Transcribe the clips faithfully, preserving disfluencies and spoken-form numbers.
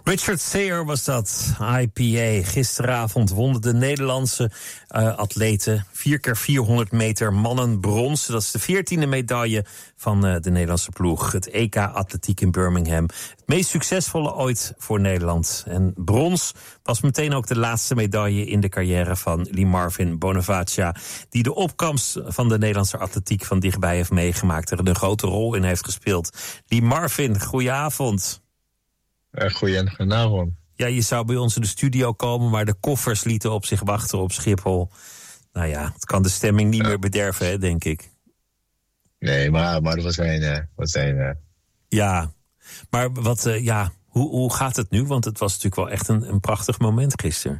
Richard Sayer was dat, I P A. Gisteravond wonnen de Nederlandse uh, atleten vier keer vierhonderd meter mannen brons. Dat is de veertiende medaille van uh, de Nederlandse ploeg. Het E K Atletiek in Birmingham. Het meest succesvolle ooit voor Nederland. En brons was meteen ook de laatste medaille in de carrière van Lee Marvin Bonavaccia, die de opkomst van de Nederlandse atletiek van dichtbij heeft meegemaakt, er een grote rol in heeft gespeeld. Lee Marvin, goedenavond. Uh, Goedenavond. Ja, je zou bij ons in de studio komen, maar de koffers lieten op zich wachten op Schiphol. Nou ja, het kan de stemming niet ja. meer bederven, hè, denk ik. Nee, maar, maar we zijn... Uh, we zijn uh... Ja, maar wat, uh, ja, hoe, hoe gaat het nu? Want het was natuurlijk wel echt een, een prachtig moment gisteren.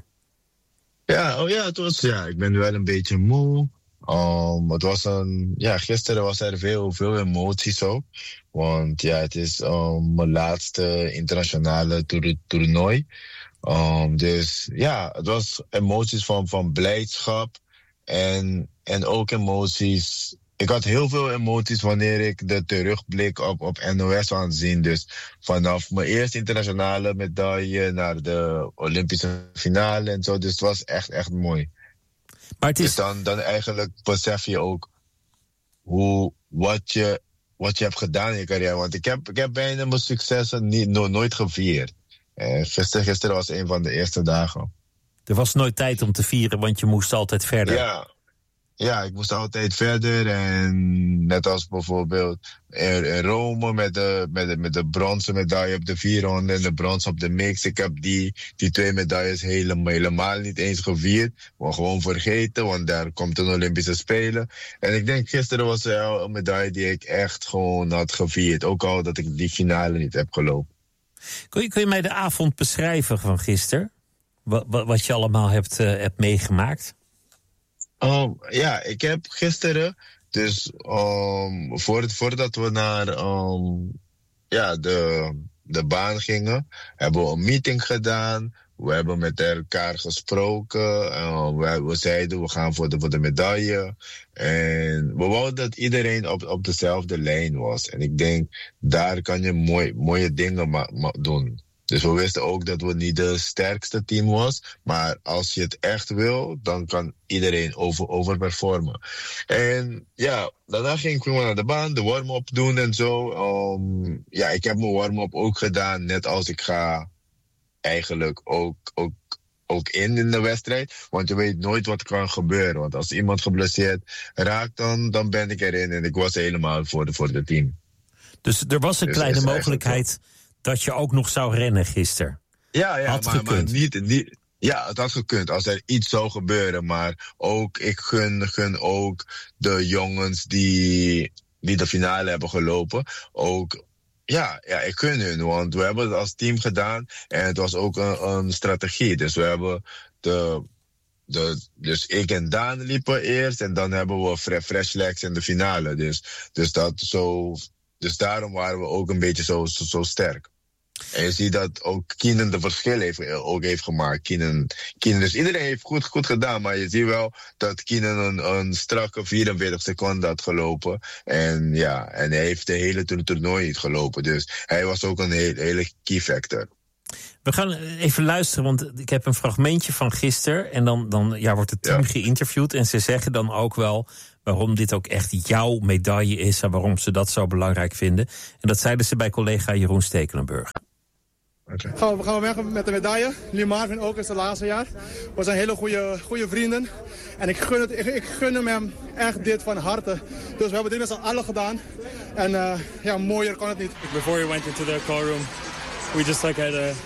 Ja, oh ja, het was, ja, ik ben wel een beetje moe. Um, het was een, ja, gisteren was er veel, veel emoties ook. Want ja, het is um, mijn laatste internationale toer- toernooi. Um, dus ja, het was emoties van, van blijdschap. En, en ook emoties. Ik had heel veel emoties wanneer ik de terugblik op, op N O S aan zien. Dus vanaf mijn eerste internationale medaille naar de Olympische finale en zo. Dus het was echt, echt mooi. Maar het is... Dus dan, dan eigenlijk besef je ook hoe, wat, je, wat je hebt gedaan in je carrière. Want ik heb, ik heb bijna mijn successen niet, no, nooit gevierd. Eh, gisteren, gisteren was een van de eerste dagen. Er was nooit tijd om te vieren, want je moest altijd verder. Ja, ja ik moest altijd verder. En net als bijvoorbeeld in, in Rome met de, met, de, met de bronzen medaille op de vierhonderd en de brons op de mix. Ik heb die, die twee medailles helemaal, helemaal niet eens gevierd. Maar gewoon vergeten, want daar komt een Olympische Spelen. En ik denk gisteren was er wel een medaille die ik echt gewoon had gevierd. Ook al dat ik die finale niet heb gelopen. Kun je, kun je mij de avond beschrijven van gisteren? Wat, wat, wat je allemaal hebt, uh, hebt meegemaakt? Um, ja, ik heb gisteren, dus um, voor, voordat we naar um, ja, de, de baan gingen, hebben we een meeting gedaan. We hebben met elkaar gesproken. Uh, we, we zeiden, we gaan voor de, voor de medaille. En we wouden dat iedereen op, op dezelfde lijn was. En ik denk, daar kan je mooi, mooie dingen ma- ma- doen. Dus we wisten ook dat we niet de sterkste team was. Maar als je het echt wil, dan kan iedereen over, overperformen. En ja, daarna ging ik gewoon naar de baan, de warm-up doen en zo. Um, ja, ik heb mijn warm-up ook gedaan, net als ik ga eigenlijk ook, ook, ook in in de wedstrijd. Want je weet nooit wat kan gebeuren. Want als iemand geblesseerd raakt, dan, dan ben ik erin. En ik was helemaal voor de, voor de team. Dus er was een dus kleine mogelijkheid dat je ook nog zou rennen gisteren. Ja, ja, maar, maar niet, niet... Ja, het had gekund als er iets zou gebeuren. Maar ook, ik gun, gun ook de jongens die, die de finale hebben gelopen. Ook, ja, ja, ik gun hun. Want we hebben het als team gedaan. En het was ook een, een strategie. Dus we hebben de... De, dus ik en Daan liepen eerst. En dan hebben we Fre- Fresh Legs in de finale. Dus, dus, dat zo, dus daarom waren we ook een beetje zo, zo, zo sterk. En je ziet dat ook Keenan de verschil heeft, ook heeft gemaakt. Keenan, Keenan, dus iedereen heeft goed, goed gedaan. Maar je ziet wel dat Keenan een, een strakke vierenveertig seconden had gelopen. En ja, en hij heeft de hele toernooi niet gelopen. Dus hij was ook een hele, hele key factor. We gaan even luisteren, want ik heb een fragmentje van gisteren. En dan, dan ja, wordt het team ja. geïnterviewd. En ze zeggen dan ook wel waarom dit ook echt jouw medaille is en waarom ze dat zo belangrijk vinden. En dat zeiden ze bij collega Jeroen Stekelenburg. Okay. Gaan we, gaan we weg met de medaille. Lee Marvin ook is het laatste jaar. We zijn hele goede, goede vrienden. En ik gun, het, ik, ik gun hem, hem echt dit van harte. Dus we hebben dit met z'n allen gedaan. En uh, ja, mooier kan het niet. Before we went into the car room, we just like had a